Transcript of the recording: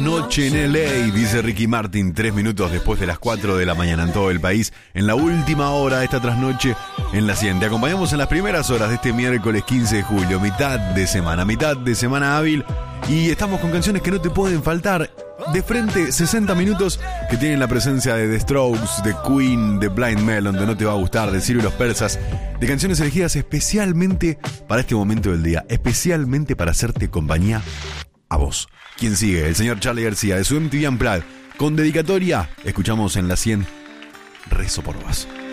Noche en LA, dice Ricky Martin, 3 minutos después de las 4 de la mañana en todo el país, en la última hora de esta trasnoche en la 100. Te acompañamos en las primeras horas de este miércoles 15 de julio, mitad de semana hábil, y estamos con canciones que no te pueden faltar. De frente, 60 minutos que tienen la presencia de The Strokes, de Queen, de Blind Melon, de No Te Va a Gustar, de Ciro y los Persas, de canciones elegidas especialmente para este momento del día, especialmente para hacerte compañía a vos. ¿Quién sigue? El señor Charly García de su MTV Unplugged. Con dedicatoria, escuchamos en la 100 Rezo por vos.